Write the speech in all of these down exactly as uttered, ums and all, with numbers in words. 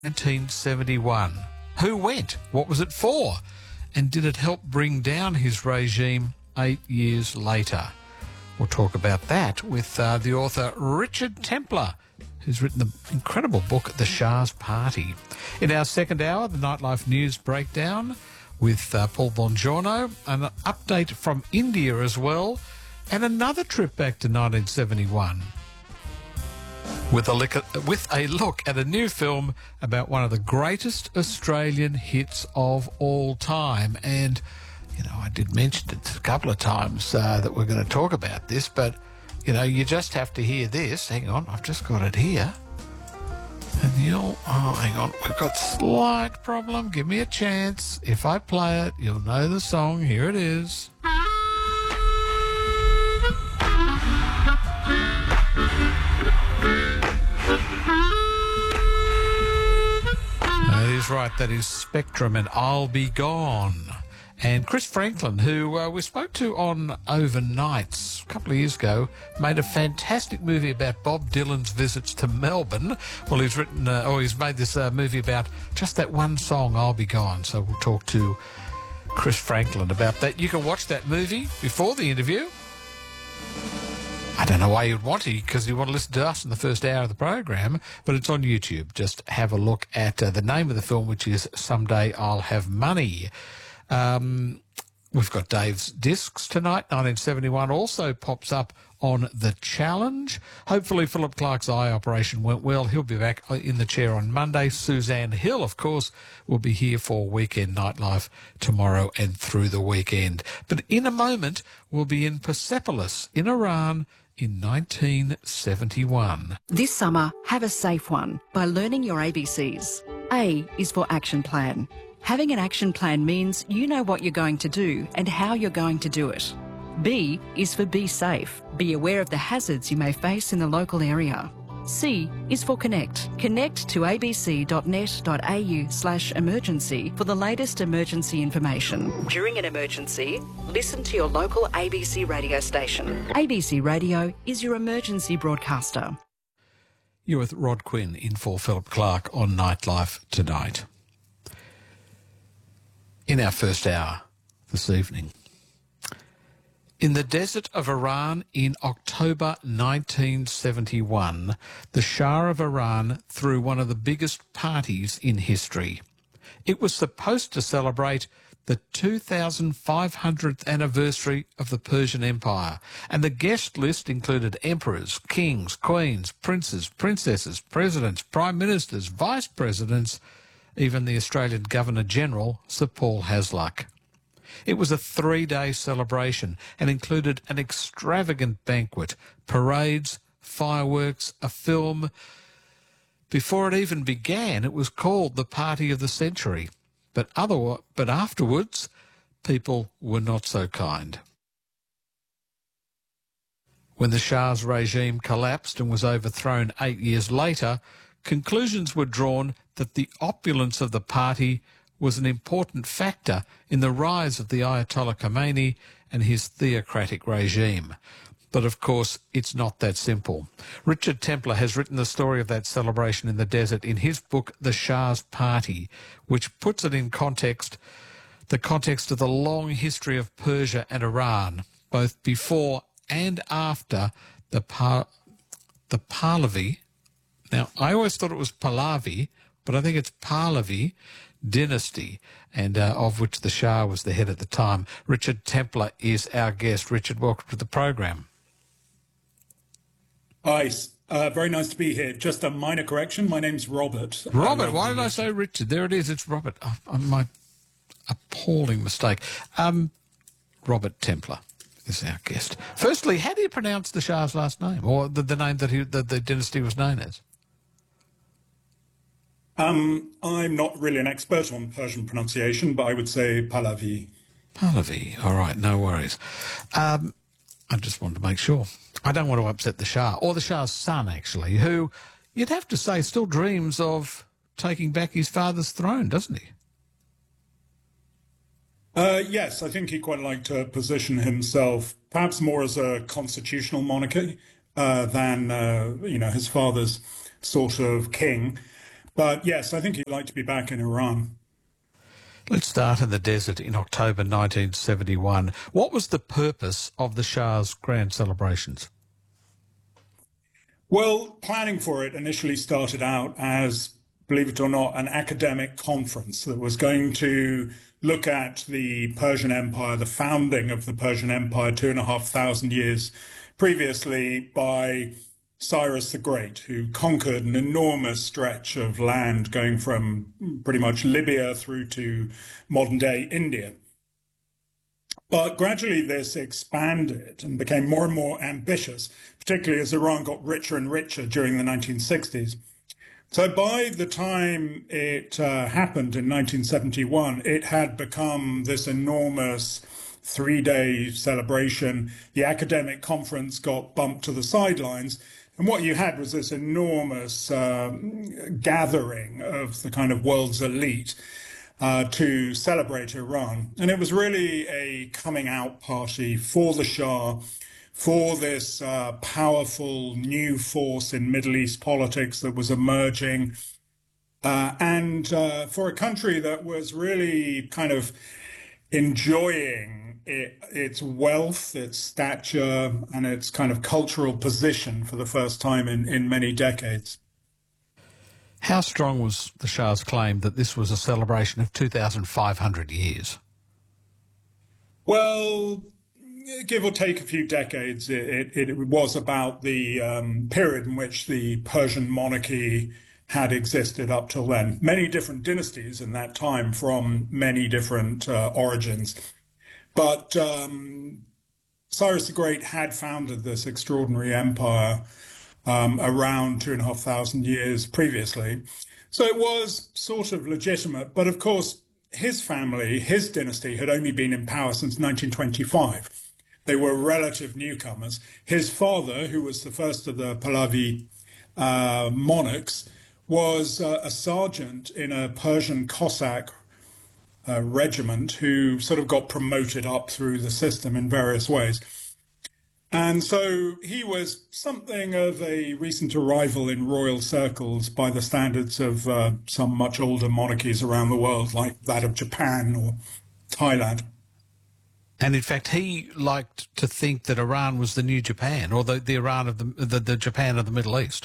nineteen seventy-one. Who went? What was it for? And did it help bring down his regime eight years later? We'll talk about that with uh, the author Richard Templar, who's written the incredible book The Shah's Party. In our second hour, the Nightlife News Breakdown with uh, Paul Bongiorno, an update from India as well, and another trip back to nineteen seventy-one. With a, look at, with a look at a new film about one of the greatest Australian hits of all time. And, you know, I did mention it a couple of times uh, that we're going to talk about this, but, you know, you just have to hear this. Hang on, I've just got it here. And you'll... Oh, hang on, we've got slight problem. Give me a chance. If I play it, you'll know the song. Here it is. That is right, that is Spectrum and I'll Be Gone. And Chris Franklin, who uh, we spoke to on Overnights a couple of years ago, made a fantastic movie about Bob Dylan's visits to Melbourne. Well, he's written, uh, or he's made this uh, movie about just that one song, I'll Be Gone. So we'll talk to Chris Franklin about that. You can watch that movie before the interview. I don't know why you'd want to, because you want to listen to us in the first hour of the program, but it's on YouTube. Just have a look at uh, the name of the film, which is Someday I'll Have Money. Um, we've got Dave's Discs tonight. nineteen seventy-one also pops up on The Challenge. Hopefully Philip Clark's eye operation went well. He'll be back in the chair on Monday. Suzanne Hill, of course, will be here for Weekend Nightlife tomorrow and through the weekend. But in a moment, we'll be in Persepolis in Iran in nineteen seventy-one. This summer, have a safe one by learning your A B Cs. A is for action plan. Having an action plan means you know what you're going to do and how you're going to do it. B is for be safe. Be aware of the hazards you may face in the local area. C is for connect. Connect to abc.net.au slash emergency for the latest emergency information. During an emergency, listen to your local A B C radio station. A B C Radio is your emergency broadcaster. You're with Rod Quinn in for Philip Clark on Nightlife tonight. In our first hour this evening, in the desert of Iran in October nineteen seventy-one, the Shah of Iran threw one of the biggest parties in history. It was supposed to celebrate the two thousand five hundredth anniversary of the Persian Empire, and the guest list included emperors, kings, queens, princes, princesses, presidents, prime ministers, vice presidents, even the Australian Governor-General, Sir Paul Hasluck. It was a three-day celebration and included an extravagant banquet, parades, fireworks, a film. Before it even began, it was called the Party of the Century. But, other, but afterwards, people were not so kind. When the Shah's regime collapsed and was overthrown eight years later, conclusions were drawn that the opulence of the party was an important factor in the rise of the Ayatollah Khomeini and his theocratic regime. But of course, it's not that simple. Richard Templar has written the story of that celebration in the desert in his book, The Shah's Party, which puts it in context, the context of the long history of Persia and Iran, both before and after the, Par- the Pahlavi. Now, I always thought it was Pahlavi, but I think it's Pahlavi dynasty, and uh, of which the Shah was the head at the time. Richard Templar is our guest. Richard, welcome to the program. Hi, uh, very nice to be here. Just a minor correction. My name's Robert. Robert, why did I say Richard? There it is. It's Robert. Oh, my appalling mistake. Um, Robert Templar is our guest. Firstly, how do you pronounce the Shah's last name, or the, the name that he, the, the dynasty was known as? Um, I'm not really an expert on Persian pronunciation, but I would say Pahlavi. Pahlavi. All right, no worries. Um, I just wanted to make sure. I don't want to upset the Shah, or the Shah's son, actually, who you'd have to say still dreams of taking back his father's throne, doesn't he? Uh, yes, I think he quite liked to position himself perhaps more as a constitutional monarchy uh, than, uh, you know, his father's sort of king. But yes, I think he'd like to be back in Iran. Let's start in the desert in October nineteen seventy-one. What was the purpose of the Shah's grand celebrations? Well, planning for it initially started out as, believe it or not, an academic conference that was going to look at the Persian Empire, the founding of the Persian Empire two and a half thousand years previously by Cyrus the Great, who conquered an enormous stretch of land going from pretty much Libya through to modern-day India. But gradually this expanded and became more and more ambitious, particularly as Iran got richer and richer during the nineteen sixties. So by the time it uh, happened in nineteen seventy-one, it had become this enormous three-day celebration. The academic conference got bumped to the sidelines. And what you had was this enormous um, gathering of the kind of world's elite Uh, to celebrate Iran. And it was really a coming out party for the Shah, for this uh, powerful new force in Middle East politics that was emerging, uh, and uh, for a country that was really kind of enjoying it, its wealth, its stature, and its kind of cultural position for the first time in, in many decades. How strong was the Shah's claim that this was a celebration of two thousand five hundred years? Well, give or take a few decades, it, it, it was about the um, period in which the Persian monarchy had existed up till then. Many different dynasties in that time from many different uh, origins. But um, Cyrus the Great had founded this extraordinary empire Um, around two and a half thousand years previously. So it was sort of legitimate. But of course, his family, his dynasty had only been in power since nineteen twenty-five. They were relative newcomers. His father, who was the first of the Pahlavi uh, monarchs, was uh, a sergeant in a Persian Cossack uh, regiment who sort of got promoted up through the system in various ways. And so he was something of a recent arrival in royal circles by the standards of uh, some much older monarchies around the world, like that of Japan or Thailand. And in fact, he liked to think that Iran was the new Japan, or the, the Iran of the, the the Japan of the Middle East.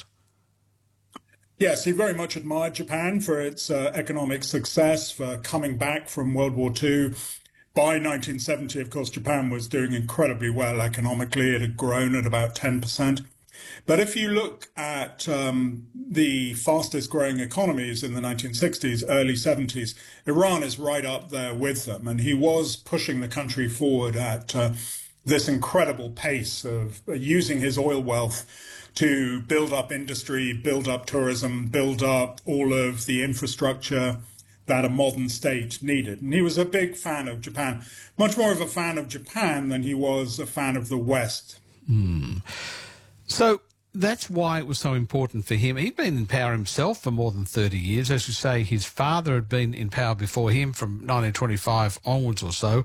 Yes, he very much admired Japan for its uh, economic success, for coming back from World War Two. By nineteen seventy, of course, Japan was doing incredibly well economically. It had grown at about ten percent. But if you look at um, the fastest growing economies in the nineteen sixties, early seventies, Iran is right up there with them. And he was pushing the country forward at uh, this incredible pace of using his oil wealth to build up industry, build up tourism, build up all of the infrastructure that a modern state needed. And he was a big fan of Japan, much more of a fan of Japan than he was a fan of the West. Hmm. So that's why it was so important for him. He'd been in power himself for more than thirty years. As you say, his father had been in power before him from nineteen twenty-five onwards or so.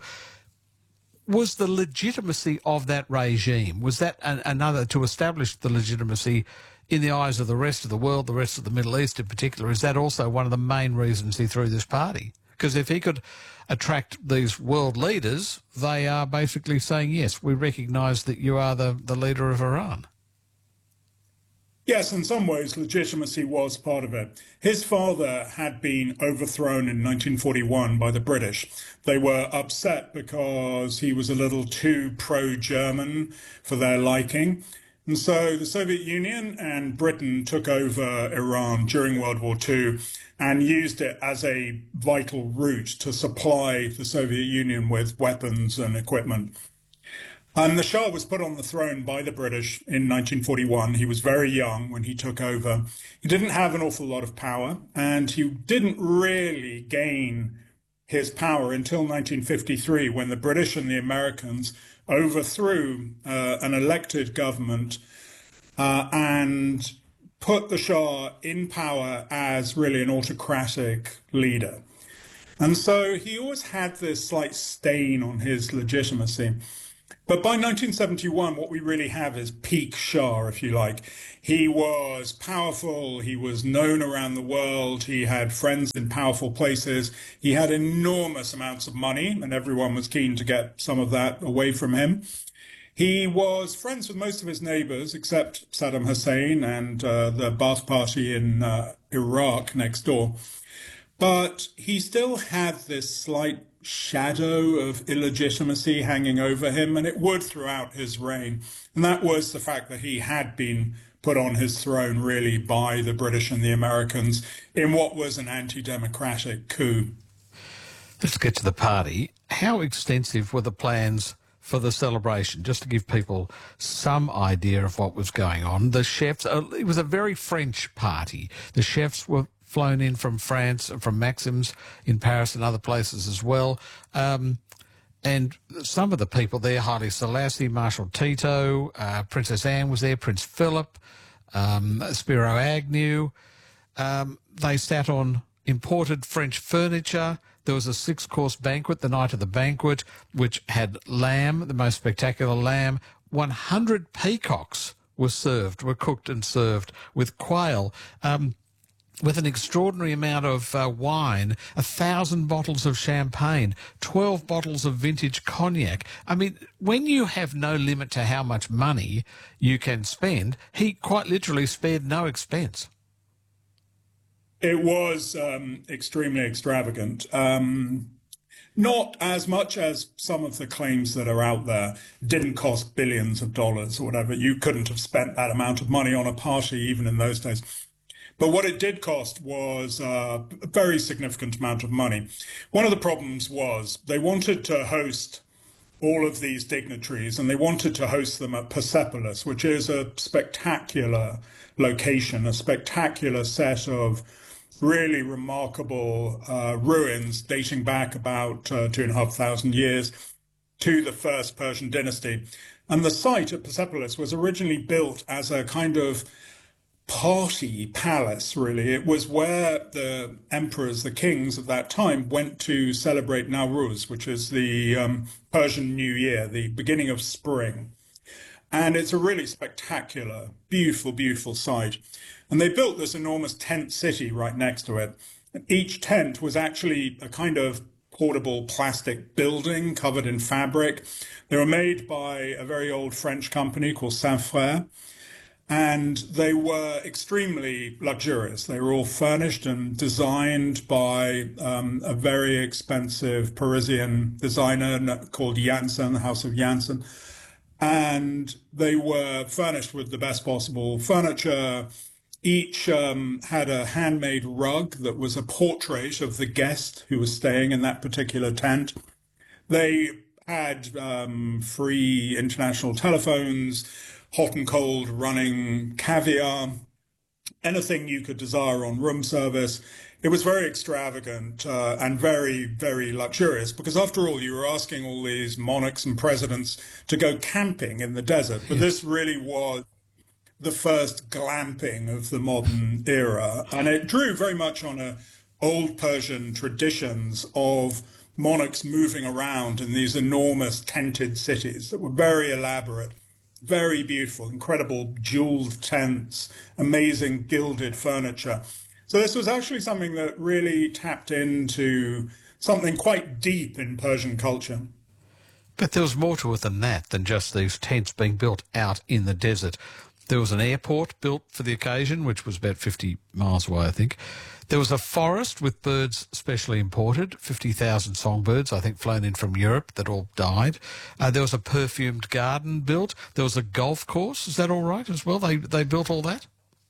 Was the legitimacy of that regime, was that an, another, to establish the legitimacy in the eyes of the rest of the world, the rest of the Middle East in particular, is that also one of the main reasons he threw this party? Because if he could attract these world leaders, they are basically saying, yes, we recognise that you are the, the leader of Iran. Yes, in some ways, legitimacy was part of it. His father had been overthrown in nineteen forty-one by the British. They were upset because he was a little too pro-German for their liking. And so the Soviet Union and Britain took over Iran during World War Two and used it as a vital route to supply the Soviet Union with weapons and equipment. And the Shah was put on the throne by the British in nineteen forty-one. He was very young when he took over. He didn't have an awful lot of power, and he didn't really gain his power until nineteen fifty-three, when the British and the Americans overthrew uh, an elected government uh, and put the Shah in power as really an autocratic leader. And so he always had this slight stain on his legitimacy. But by nineteen seventy-one, what we really have is peak Shah, if you like. He was powerful. He was known around the world. He had friends in powerful places. He had enormous amounts of money, and everyone was keen to get some of that away from him. He was friends with most of his neighbors, except Saddam Hussein and uh, the Ba'ath Party in uh, Iraq next door. But he still had this slight shadow of illegitimacy hanging over him, and it would throughout his reign. And that was the fact that he had been put on his throne really by the British and the Americans in what was an anti-democratic coup. Let's get to the party. How extensive were the plans for the celebration? Just to give people some idea of what was going on. The chefs, uh, it was a very French party. The chefs were flown in from France, from Maxim's in Paris and other places as well. Um, and some of the people there, Haile Selassie, Marshal Tito, uh, Princess Anne was there, Prince Philip, um, Spiro Agnew. Um, they sat on imported French furniture. There was a six-course banquet the night of the banquet, which had lamb, the most spectacular lamb. one hundred peacocks were served, were cooked and served with quail, um, with an extraordinary amount of uh, wine, a thousand bottles of champagne, twelve bottles of vintage cognac. I mean, when you have no limit to how much money you can spend, he quite literally spared no expense. It was um, extremely extravagant. Um, not as much as some of the claims that are out there. Didn't cost billions of dollars or whatever. You couldn't have spent that amount of money on a party even in those days. But what it did cost was uh, a very significant amount of money. One of the problems was they wanted to host all of these dignitaries, and they wanted to host them at Persepolis, which is a spectacular location, a spectacular set of really remarkable uh, ruins dating back about uh, two and a half thousand years to the first Persian dynasty. And the site at Persepolis was originally built as a kind of party palace, really. It was where the emperors, the kings of that time, went to celebrate Nowruz, which is the um, Persian New Year, the beginning of spring. And it's a really spectacular, beautiful, beautiful site. And they built this enormous tent city right next to it. And each tent was actually a kind of portable plastic building covered in fabric. They were made by a very old French company called Saint-Frère. And they were extremely luxurious. They were all furnished and designed by um, a very expensive Parisian designer called Janssen, the House of Janssen. And they were furnished with the best possible furniture. Each um, had a handmade rug that was a portrait of the guest who was staying in that particular tent. They had um, free international telephones, hot and cold running caviar, anything you could desire on room service. It was very extravagant uh, and very, very luxurious because, after all, you were asking all these monarchs and presidents to go camping in the desert. But this really was the first glamping of the modern era. And it drew very much on a old Persian traditions of monarchs moving around in these enormous tented cities that were very elaborate, very beautiful, incredible jeweled tents, amazing gilded furniture. So this was actually something that really tapped into something quite deep in Persian culture. But there was more to it than that, than just these tents being built out in the desert. There was an airport built for the occasion, which was about fifty miles away, I think. There was a forest with birds specially imported, fifty thousand songbirds, I think, flown in from Europe that all died. Uh, there was a perfumed garden built. There was a golf course. Is that all right as well? They they built all that?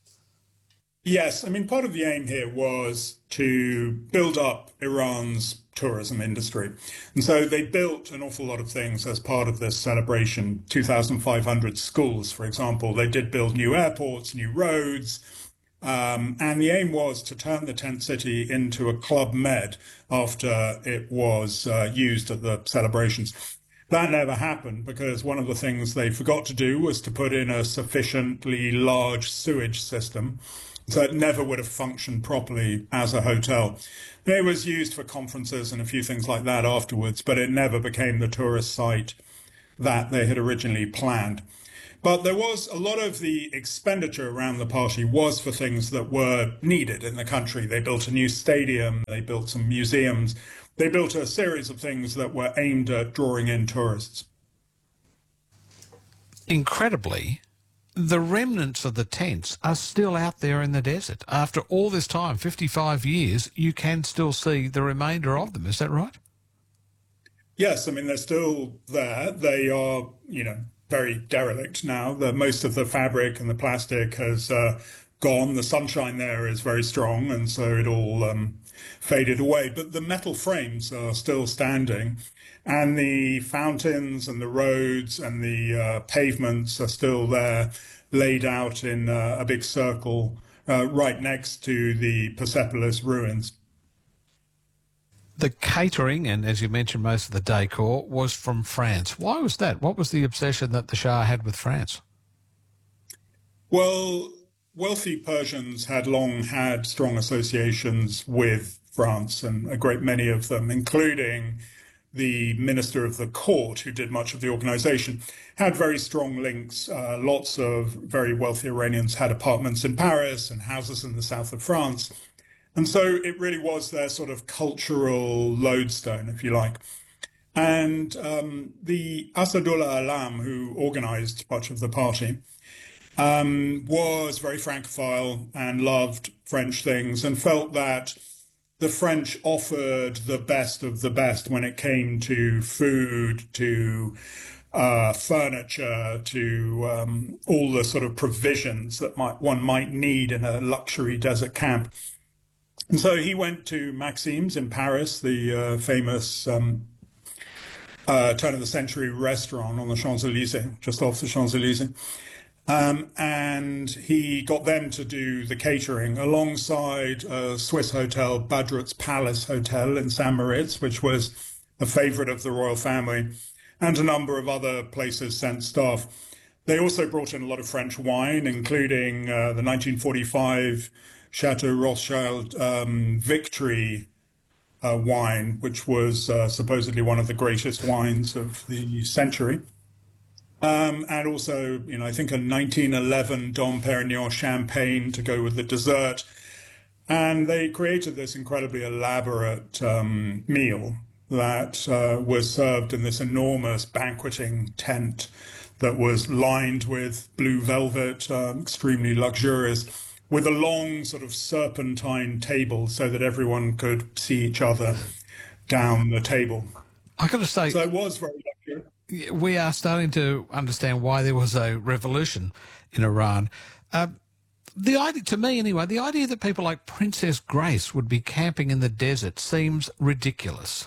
Yes. I mean, part of the aim here was to build up Iran's tourism industry. And so they built an awful lot of things as part of this celebration. two thousand five hundred schools, for example. They did build new airports, new roads. Um, and the aim was to turn the tent city into a Club Med after it was uh, used at the celebrations. That never happened because one of the things they forgot to do was to put in a sufficiently large sewage system. So it never would have functioned properly as a hotel. It was used for conferences and a few things like that afterwards, but it never became the tourist site that they had originally planned. But there was a lot of the expenditure around the party was for things that were needed in the country. They built a new stadium, they built some museums, they built a series of things that were aimed at drawing in tourists. Incredibly, the remnants of the tents are still out there in the desert. After all this time, fifty-five years, you can still see the remainder of them. Is that right? Yes, I mean, they're still there. They are, you know, very derelict now. The, most of the fabric and the plastic has uh, gone. The sunshine there is very strong, and so it all um, faded away. But the metal frames are still standing, and the fountains and the roads and the uh, pavements are still there, laid out in uh, a big circle uh, right next to the Persepolis ruins. The catering, and as you mentioned, most of the decor was from France. Why was that? What was the obsession that the Shah had with France? Well, wealthy Persians had long had strong associations with France, and a great many of them, including the minister of the court, who did much of the organization, had very strong links. Uh, lots of very wealthy Iranians had apartments in Paris and houses in the south of France. And so it really was their sort of cultural lodestone, if you like. And um, the Asadullah Alam, who organized much of the party, um, was very Francophile and loved French things and felt that the French offered the best of the best when it came to food, to uh, furniture, to um, all the sort of provisions that might, one might need in a luxury desert camp. And so he went to Maxim's in Paris, the uh, famous um, uh, turn-of-the-century restaurant on the Champs-Élysées, just off the Champs-Élysées. Um, and he got them to do the catering alongside a Swiss hotel, Badrut's Palace Hotel in Saint Moritz, which was a favorite of the royal family, and a number of other places sent staff. They also brought in a lot of French wine, including uh, the nineteen forty-five Chateau Rothschild um, Victory uh, wine, which was uh, supposedly one of the greatest wines of the century. Um, and also, you know, I think a nineteen eleven Dom Perignon champagne to go with the dessert. And they created this incredibly elaborate um, meal that uh, was served in this enormous banqueting tent that was lined with blue velvet, um, extremely luxurious, with a long sort of serpentine table so that everyone could see each other down the table. I got to say, so it was very luxurious. We are starting to understand why there was a revolution in Iran. Uh, the idea, to me anyway, the idea that people like Princess Grace would be camping in the desert seems ridiculous.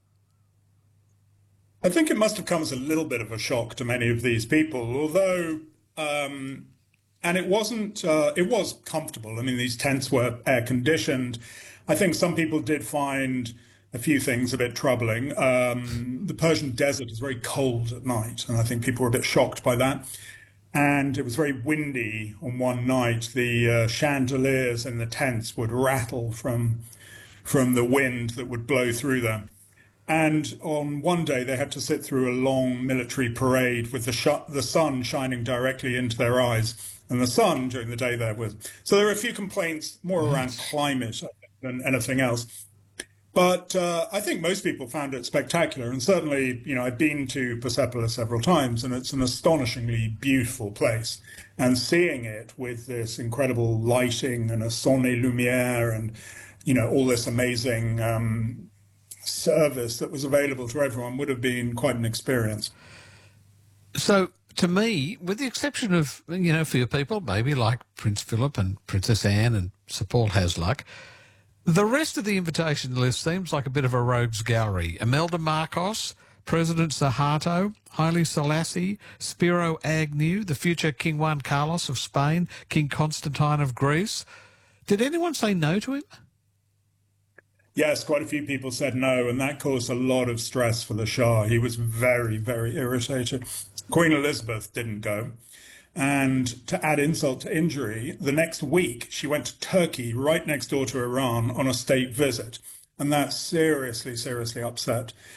I think it must have come as a little bit of a shock to many of these people, although... Um, And it wasn't, uh, it was comfortable. I mean, these tents were air conditioned. I think some people did find a few things a bit troubling. Um, the Persian desert is very cold at night, and I think people were a bit shocked by that. And it was very windy on one night. The uh, chandeliers in the tents would rattle from, from the wind that would blow through them. And on one day, they had to sit through a long military parade with the, sh- the sun shining directly into their eyes. And the sun during the day there was. So there were a few complaints more around climate than anything else. But uh, I think most people found it spectacular. And certainly, you know, I've been to Persepolis several times, and it's an astonishingly beautiful place. And seeing it with this incredible lighting and a son et lumière and, you know, all this amazing um, service that was available to everyone would have been quite an experience. So, to me, with the exception of, you know, for people, maybe like Prince Philip and Princess Anne and Sir Paul Hasluck, the rest of the invitation list seems like a bit of a rogues gallery. Imelda Marcos, President Suharto, Haile Selassie, Spiro Agnew, the future King Juan Carlos of Spain, King Constantine of Greece. Did anyone say no to him? Yes, quite a few people said no, and that caused a lot of stress for the Shah. He was very, very irritated. Queen Elizabeth didn't go. And to add insult to injury, the next week she went to Turkey, right next door to Iran, on a state visit. And that seriously, seriously upset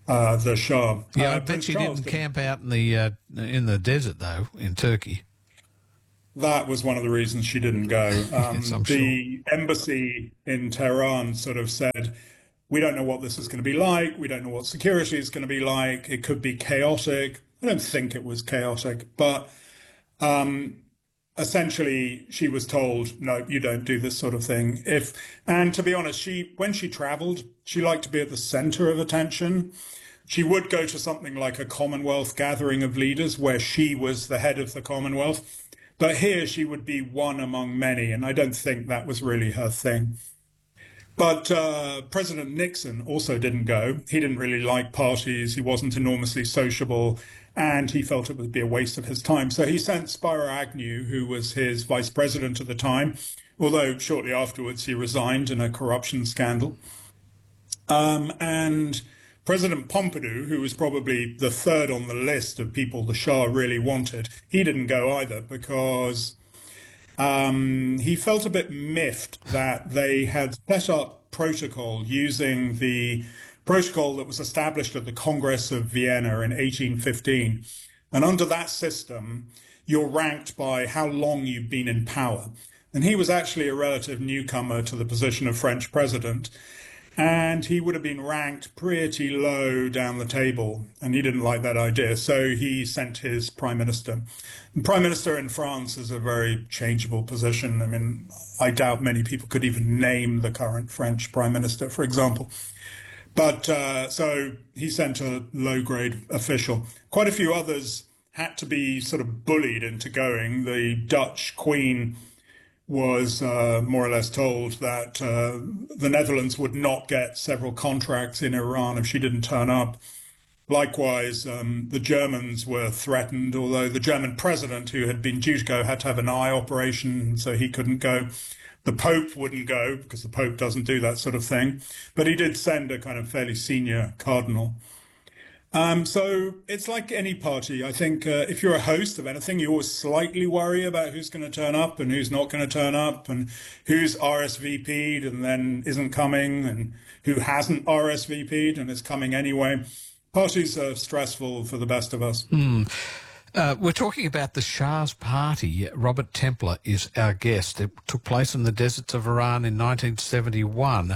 uh, the Shah. Yeah, uh, I bet Prince she Charles didn't camp out in the uh, in the desert though in Turkey. That was one of the reasons she didn't go. Yes, I'm Um, sure. the embassy in Tehran sort of said, we don't know what this is going to be like. We don't know what security is going to be like. It could be chaotic. I don't think it was chaotic, but um, essentially she was told, no, you don't do this sort of thing. If, and to be honest, she, when she traveled, she liked to be at the center of attention. She would go to something like a Commonwealth gathering of leaders where she was the head of the Commonwealth. But here she would be one among many, and I don't think that was really her thing. But uh, President Nixon also didn't go. He didn't really like parties. He wasn't enormously sociable, and he felt it would be a waste of his time. So he sent Spiro Agnew, who was his vice president at the time, although shortly afterwards he resigned in a corruption scandal. Um, and President Pompidou, who was probably the third on the list of people the Shah really wanted, he didn't go either because um, he felt a bit miffed that they had set up protocol using the protocol that was established at the Congress of Vienna in eighteen fifteen. And under that system, you're ranked by how long you've been in power. And he was actually a relative newcomer to the position of French president. And he would have been ranked pretty low down the table, and he didn't like that idea. So he sent his prime minister. And prime minister in France is a very changeable position. I mean, I doubt many people could even name the current French prime minister, for example. But uh, so he sent a low-grade official. Quite a few others had to be sort of bullied into going. The Dutch Queen was uh, more or less told that uh, the Netherlands would not get several contracts in Iran if she didn't turn up. Likewise, um, the Germans were threatened, although the German president, who had been due to go, had to have an eye operation, so he couldn't go. The Pope wouldn't go, because the Pope doesn't do that sort of thing. But he did send a kind of fairly senior cardinal. Um, so it's like any party. I think uh, if you're a host of anything, you always slightly worry about who's going to turn up and who's not going to turn up and who's R S V P'd and then isn't coming and who hasn't R S V P'd and is coming anyway. Parties are stressful for the best of us. Mm. Uh, we're talking about the Shah's party. Robert Templer is our guest. It took place in the deserts of Iran in nineteen seventy-one.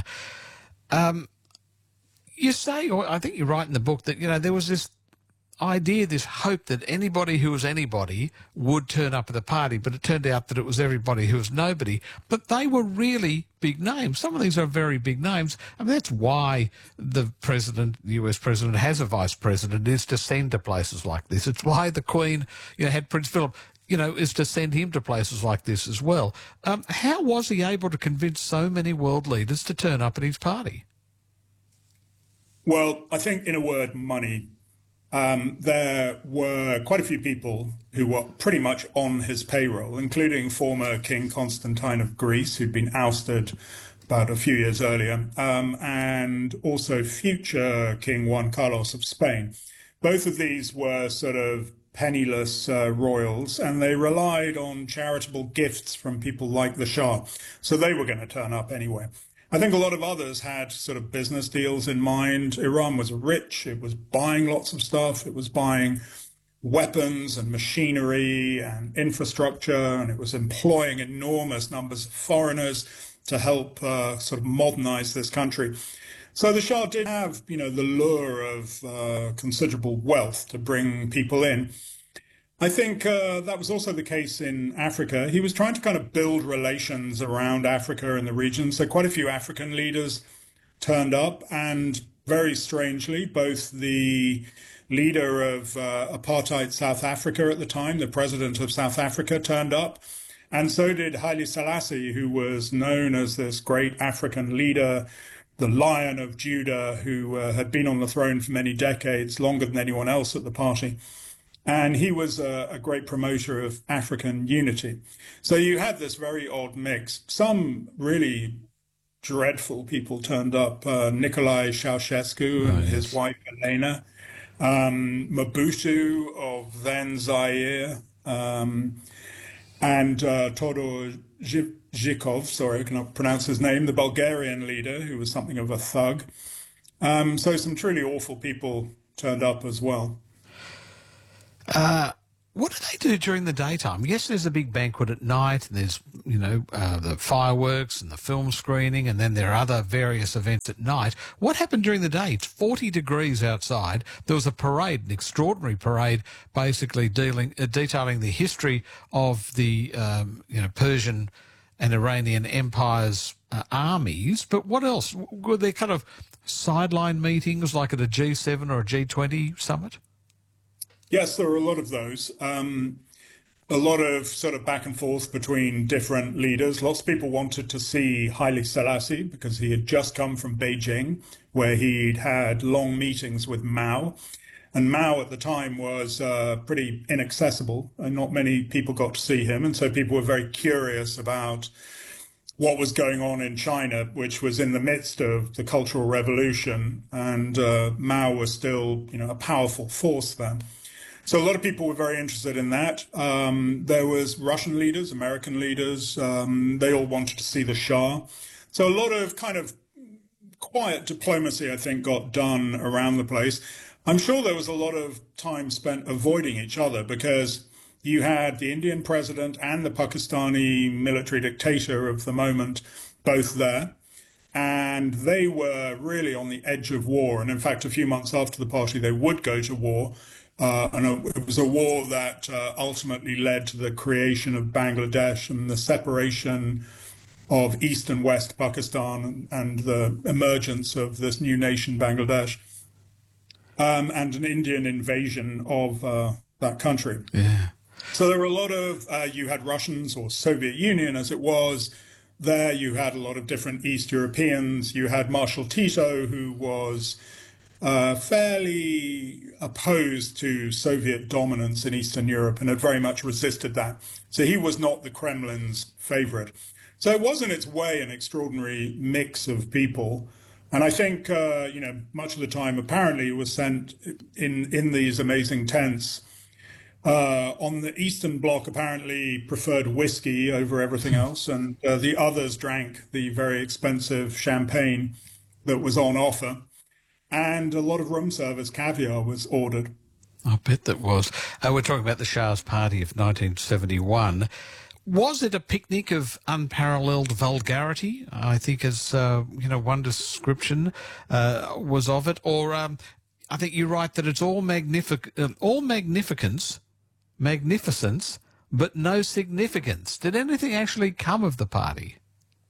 Um, You say, or I think you write in the book, that, you know, there was this idea, this hope that anybody who was anybody would turn up at the party, but it turned out that it was everybody who was nobody. But they were really big names. Some of these are very big names. I mean, that's why the president, the U S president, has a vice president, is to send to places like this. It's why the Queen, you know, had Prince Philip, you know, is to send him to places like this as well. Um, how was he able to convince so many world leaders to turn up at his party? Well, I think, in a word, money. Um, there were quite a few people who were pretty much on his payroll, including former King Constantine of Greece, who'd been ousted about a few years earlier, um, and also future King Juan Carlos of Spain. Both of these were sort of penniless uh, royals, and they relied on charitable gifts from people like the Shah. So they were going to turn up anyway. I think a lot of others had sort of business deals in mind. Iran was rich. It was buying lots of stuff. It was buying weapons and machinery and infrastructure, and it was employing enormous numbers of foreigners to help uh, sort of modernize this country. So the Shah did have, you know, the lure of uh, considerable wealth to bring people in. I think uh, that was also the case in Africa. He was trying to kind of build relations around Africa and the region. So quite a few African leaders turned up, and very strangely, both the leader of uh, apartheid South Africa at the time, the president of South Africa, turned up, and so did Haile Selassie, who was known as this great African leader, the Lion of Judah, who uh, had been on the throne for many decades, longer than anyone else at the party. And he was a, a great promoter of African unity. So you had this very odd mix. Some really dreadful people turned up. Uh, Nicolae Ceausescu and oh, yes. his wife Elena, um, Mobutu of then Zaire, um, and uh, Todor Zhivkov, sorry, I cannot pronounce his name, the Bulgarian leader, who was something of a thug. Um, so some truly awful people turned up as well. Uh, what do they do during the daytime? Yes, there's a big banquet at night, and there's, you know, uh, the fireworks and the film screening, and then there are other various events at night. What happened during the day? It's forty degrees outside. There was a parade, an extraordinary parade, basically dealing, uh, detailing the history of the, um, you know, Persian and Iranian empires' uh, armies. But what else? Were there kind of sideline meetings like at a G seven or a G twenty summit? Yes, there were a lot of those. Um, a lot of sort of back and forth between different leaders. Lots of people wanted to see Haile Selassie because he had just come from Beijing, where he'd had long meetings with Mao. And Mao at the time was uh, pretty inaccessible, and not many people got to see him. And so people were very curious about what was going on in China, which was in the midst of the Cultural Revolution. And uh, Mao was still, you know, a powerful force then. So a lot of people were very interested in that. Um, there was Russian leaders, American leaders. Um, they all wanted to see the Shah. So a lot of kind of quiet diplomacy, I think, got done around the place. I'm sure there was a lot of time spent avoiding each other because you had the Indian president and the Pakistani military dictator of the moment both there. And they were really on the edge of war. And in fact, a few months after the party, they would go to war. Uh, and it was a war that uh, ultimately led to the creation of Bangladesh and the separation of East and West Pakistan and the emergence of this new nation, Bangladesh, um, and an Indian invasion of uh, that country. Yeah. So there were a lot of, uh, you had Russians or Soviet Union as it was. There you had a lot of different East Europeans. You had Marshal Tito, who was Uh, fairly opposed to Soviet dominance in Eastern Europe and had very much resisted that. So he was not the Kremlin's favorite. So it was in its way an extraordinary mix of people. And I think, uh, you know, much of the time apparently was sent in, in these amazing tents. Uh, on the Eastern Bloc apparently preferred whiskey over everything else. And uh, the others drank the very expensive champagne that was on offer. And a lot of room service caviar was ordered. I bet that was. Uh, we're talking about the Shah's Party of nineteen seventy-one. Was it a picnic of unparalleled vulgarity? I think, as uh, you know, one description uh, was of it. Or um, I think you write that it's all magnific- uh, all magnificence, magnificence, but no significance. Did anything actually come of the party?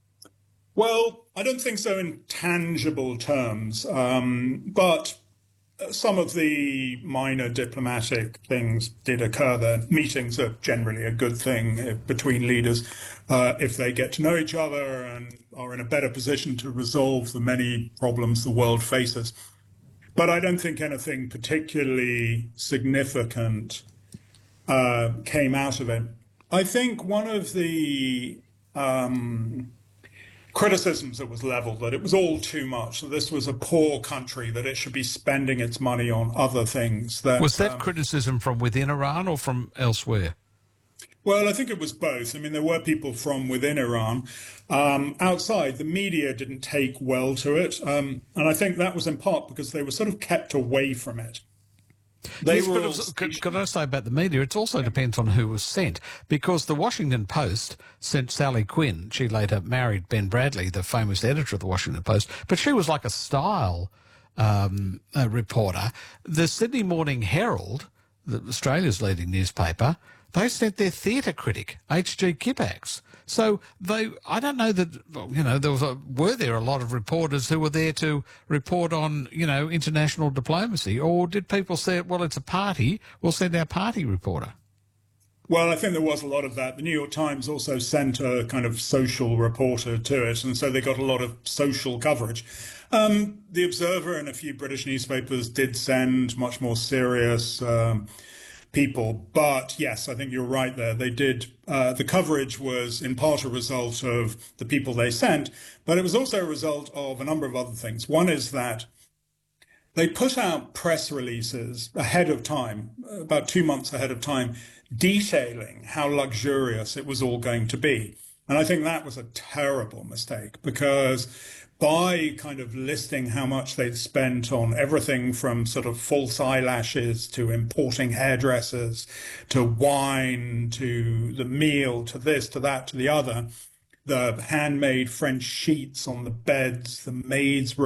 Well, I don't think so in tangible terms, um, but some of the minor diplomatic things did occur there. Meetings are generally a good thing between leaders uh, if they get to know each other and are in a better position to resolve the many problems the world faces. But I don't think anything particularly significant uh, came out of it. I think one of the Um, criticisms that was leveled, that it was all too much, that this was a poor country, that it should be spending its money on other things. That, was that um, criticism from within Iran or from elsewhere? Well, I think it was both. I mean, there were people from within Iran. Um, outside, the media didn't take well to it. Um, and I think that was in part because they were sort of kept away from it. They yes, were but it was, could, could I say about the media, it also depends on who was sent, because the Washington Post sent Sally Quinn. She later married Ben Bradley, the famous editor of the Washington Post, but she was like a style um, a reporter. The Sydney Morning Herald, the Australia's leading newspaper, they sent their theatre critic, H G Kippax. So they, I don't know that, you know, there was a, were there a lot of reporters who were there to report on, you know, international diplomacy, or did people say, well, it's a party, we'll send our party reporter? Well, I think there was a lot of that. The New York Times also sent a kind of social reporter to it, and so they got a lot of social coverage. Um, the Observer and a few British newspapers did send much more serious um, people. But yes, I think you're right there. They did. Uh, the coverage was in part a result of the people they sent, but it was also a result of a number of other things. One is that they put out press releases ahead of time, about two months ahead of time, detailing how luxurious it was all going to be. And I think that was a terrible mistake, because by kind of listing how much they'd spent on everything from sort of false eyelashes to importing hairdressers to wine to the meal to this to that to the other, the handmade French sheets on the beds, the maids'